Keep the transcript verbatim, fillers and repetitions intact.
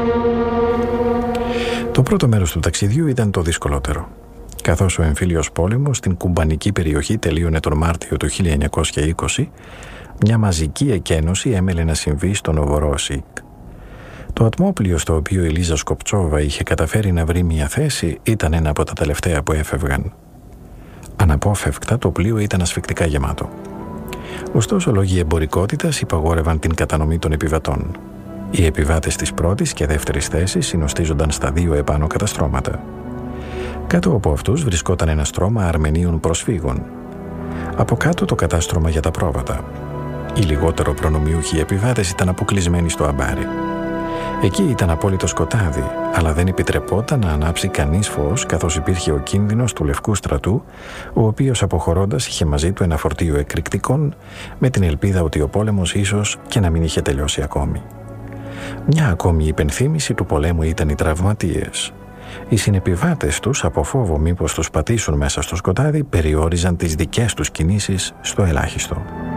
Το πρώτο μέρος του ταξιδιού ήταν το δυσκολότερο. Καθώς ο εμφύλιος πόλεμος στην κουμπανική περιοχή τελείωνε τον Μάρτιο του χίλια εννιακόσια είκοσι, μια μαζική εκένωση έμελε να συμβεί στο Νοβορόσικ. Το ατμόπλιο στο οποίο η Λίζα Σκοπτσόβα είχε καταφέρει να βρει μια θέση ήταν ένα από τα τελευταία που έφευγαν. Αναπόφευκτα το πλοίο ήταν ασφυκτικά γεμάτο. Ωστόσο, λόγοι εμπορικότητας υπαγόρευαν την κατανομή των επιβατών. Οι επιβάτες της πρώτης και δεύτερης θέσης συνοστίζονταν στα δύο επάνω καταστρώματα. Κάτω από αυτούς βρισκόταν ένα στρώμα Αρμενίων προσφύγων. Από κάτω το κατάστρωμα για τα πρόβατα. Οι λιγότερο προνομιούχοι επιβάτες ήταν αποκλεισμένοι στο αμπάρι. Εκεί ήταν απόλυτο σκοτάδι, αλλά δεν επιτρεπόταν να ανάψει κανείς φως, καθώς υπήρχε ο κίνδυνος του Λευκού Στρατού, ο οποίος αποχωρώντας είχε μαζί του ένα φορτίο εκρηκτικών, με την ελπίδα ότι ο πόλεμος ίσως και να μην είχε τελειώσει ακόμη. Μια ακόμη υπενθύμηση του πολέμου ήταν οι τραυματίες. Οι συνεπιβάτες τους, από φόβο μήπως τους πατήσουν μέσα στο σκοτάδι, περιόριζαν τις δικές τους κινήσεις στο ελάχιστο.